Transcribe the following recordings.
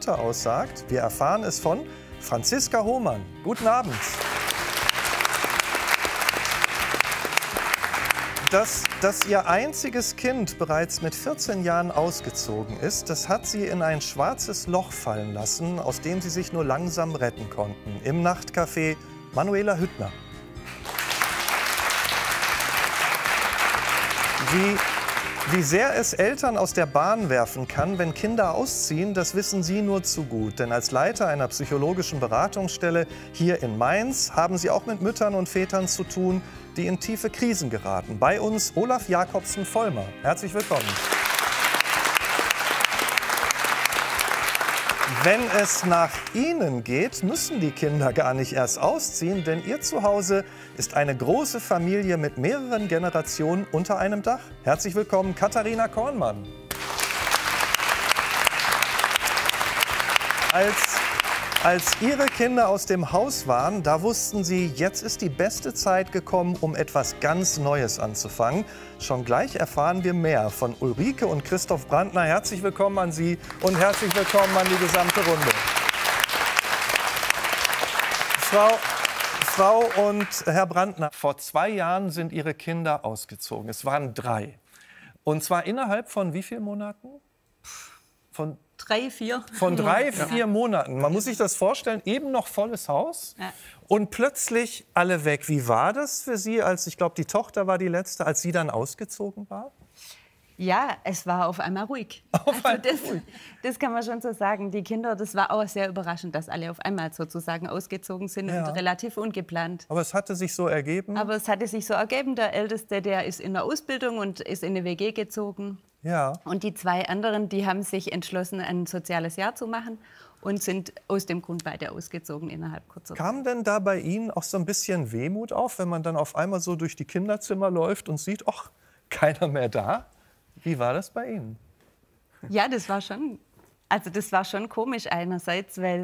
Mutter aussagt? Wir erfahren es von Franziska Hohmann. Guten Abend. Dass ihr einziges Kind bereits mit 14 Jahren ausgezogen ist, das hat sie in ein schwarzes Loch fallen lassen, aus dem sie sich nur langsam retten konnten. Im Nachtcafé Manuela Hüttner. Wie sehr es Eltern aus der Bahn werfen kann, wenn Kinder ausziehen, das wissen Sie nur zu gut. Denn als Leiter einer psychologischen Beratungsstelle hier in Mainz haben Sie auch mit Müttern und Vätern zu tun, die in tiefe Krisen geraten. Bei uns Olaf Jakobsen-Vollmer. Herzlich willkommen. Wenn es nach Ihnen geht, müssen die Kinder gar nicht erst ausziehen, denn Ihr Zuhause ist eine große Familie mit mehreren Generationen unter einem Dach. Herzlich willkommen, Katharina Kornmann. Als Ihre Kinder aus dem Haus waren, da wussten Sie, jetzt ist die beste Zeit gekommen, um etwas ganz Neues anzufangen. Schon gleich erfahren wir mehr von Ulrike und Christoph Brandner. Herzlich willkommen an Sie und herzlich willkommen an die gesamte Runde. Frau und Herr Brandner, vor 2 Jahren sind Ihre Kinder ausgezogen. Es waren 3. Und zwar innerhalb von wie vielen Monaten? Von 3, 4. Von 3, 4 Monaten. Man muss sich das vorstellen, eben noch volles Haus und plötzlich alle weg. Wie war das für Sie, als, ich glaube, die Tochter war die letzte, als sie dann ausgezogen war? Ja, es war auf einmal ruhig. Das kann man schon so sagen. Die Kinder, das war auch sehr überraschend, dass alle auf einmal sozusagen ausgezogen sind und relativ ungeplant. Aber es hatte sich so ergeben? Aber es hatte sich so ergeben. Der Älteste, der ist in der Ausbildung und ist in eine WG gezogen. Ja. Und die 2 anderen, die haben sich entschlossen, ein soziales Jahr zu machen und sind aus dem Grund beide ausgezogen innerhalb kurzer Zeit. Kam denn da bei Ihnen auch so ein bisschen Wehmut auf, wenn man dann auf einmal so durch die Kinderzimmer läuft und sieht, ach, keiner mehr da? Wie war das bei Ihnen? Ja, das war schon komisch einerseits, weil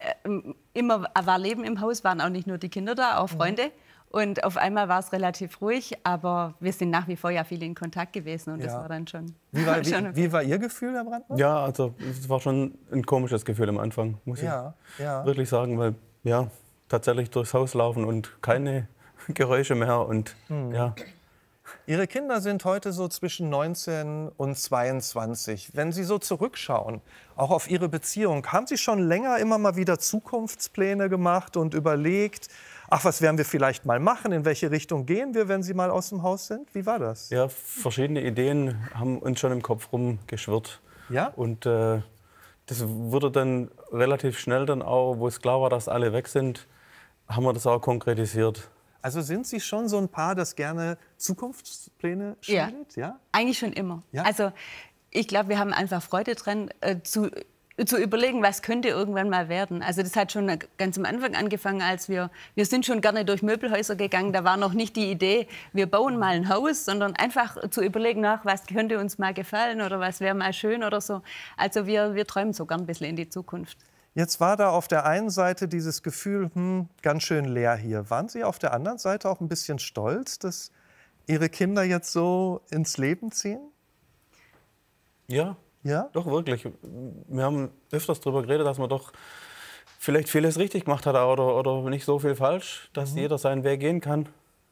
immer war Leben im Haus, waren auch nicht nur die Kinder da, auch Freunde. Und auf einmal war es relativ ruhig, aber wir sind nach wie vor ja viel in Kontakt gewesen und das war dann schon. Wie war Ihr Gefühl, Herr Brandner? Ja, also es war schon ein komisches Gefühl am Anfang, muss ich wirklich sagen, weil ja, tatsächlich durchs Haus laufen und keine Geräusche mehr und ja. Ihre Kinder sind heute so zwischen 19 und 22. Wenn Sie so zurückschauen, auch auf Ihre Beziehung, haben Sie schon länger immer mal wieder Zukunftspläne gemacht und überlegt, ach, was werden wir vielleicht mal machen, in welche Richtung gehen wir, wenn Sie mal aus dem Haus sind? Wie war das? Ja, verschiedene Ideen haben uns schon im Kopf rumgeschwirrt. Ja? Und das wurde dann relativ schnell dann auch, wo es klar war, dass alle weg sind, haben wir das auch konkretisiert. Also sind Sie schon so ein Paar, das gerne Zukunftspläne schmiedet? Ja, eigentlich schon immer. Ja? Also ich glaube, wir haben einfach Freude dran, zu überlegen, was könnte irgendwann mal werden. Also das hat schon ganz am Anfang angefangen, als wir sind schon gerne durch Möbelhäuser gegangen. Da war noch nicht die Idee, wir bauen mal ein Haus, sondern einfach zu überlegen, nach was könnte uns mal gefallen oder was wäre mal schön oder so. Also wir träumen sogar ein bisschen in die Zukunft. Jetzt war da auf der einen Seite dieses Gefühl, ganz schön leer hier. Waren Sie auf der anderen Seite auch ein bisschen stolz, dass Ihre Kinder jetzt so ins Leben ziehen? Ja, ja? Doch wirklich. Wir haben öfters darüber geredet, dass man doch vielleicht vieles richtig gemacht hat oder nicht so viel falsch, dass jeder seinen Weg gehen kann.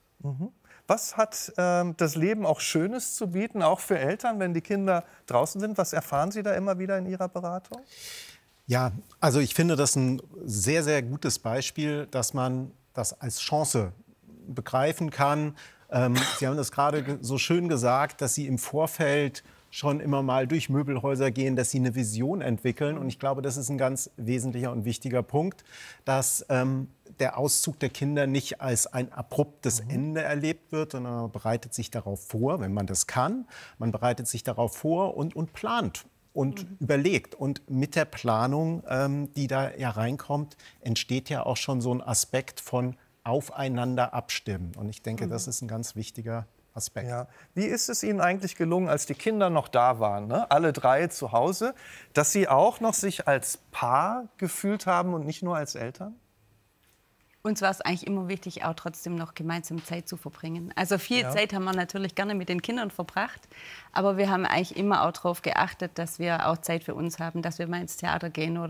Was hat das Leben auch Schönes zu bieten, auch für Eltern, wenn die Kinder draußen sind? Was erfahren Sie da immer wieder in Ihrer Beratung? Ja, also ich finde das ein sehr, sehr gutes Beispiel, dass man das als Chance begreifen kann. Sie haben das gerade so schön gesagt, dass Sie im Vorfeld schon immer mal durch Möbelhäuser gehen, dass Sie eine Vision entwickeln. Und ich glaube, das ist ein ganz wesentlicher und wichtiger Punkt, dass der Auszug der Kinder nicht als ein abruptes Ende erlebt wird, sondern man bereitet sich darauf vor, wenn man das kann. Man bereitet sich darauf vor und plant. Und überlegt. Und mit der Planung, die da ja reinkommt, entsteht ja auch schon so ein Aspekt von aufeinander abstimmen. Und ich denke, das ist ein ganz wichtiger Aspekt. Ja. Wie ist es Ihnen eigentlich gelungen, als die Kinder noch da waren, ne? Alle 3 zu Hause, dass Sie auch noch sich als Paar gefühlt haben und nicht nur als Eltern? Uns war es eigentlich immer wichtig, auch trotzdem noch gemeinsam Zeit zu verbringen. Also viel Zeit haben wir natürlich gerne mit den Kindern verbracht, aber wir haben eigentlich immer auch darauf geachtet, dass wir auch Zeit für uns haben, dass wir mal ins Theater gehen oder